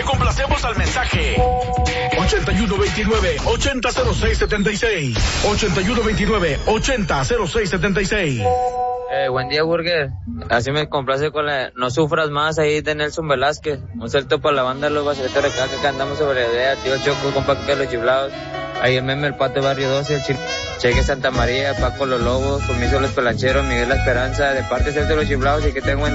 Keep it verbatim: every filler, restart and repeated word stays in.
Te complacemos al mensaje. ochenta y uno veintinueve, ochenta cero seis setenta y seis. ochenta y uno veintinueve, ochenta cero seis setenta y seis. Eh, buen día, Burger. Así me complace con la No Sufras Más ahí de Nelson Velázquez. Un salto para la banda de los Bacheteros acá que andamos sobre la idea. Tío Choco, compa que los chiflados. Ahí el meme, el Pato Barrio doce, el Cheque Santa María, Paco Los Lobos, Comiso Los Pelancheros, Miguel La Esperanza, de parte de los chiflados y que tengo en